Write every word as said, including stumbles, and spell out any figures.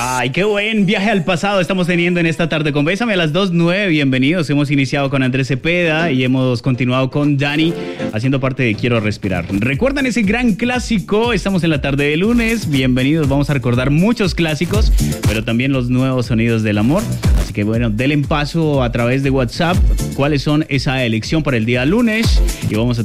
Ay, qué buen viaje al pasado estamos teniendo en esta tarde con Bésame a las dos nueve. Bienvenidos. Hemos iniciado con Andrés Cepeda y hemos continuado con Dani haciendo parte de Quiero Respirar. ¿Recuerdan ese gran clásico? Estamos en la tarde de lunes. Bienvenidos. Vamos a recordar muchos clásicos, pero también los nuevos sonidos del amor. Así que bueno, denle paso a través de WhatsApp cuáles son esa elección para el día lunes y vamos a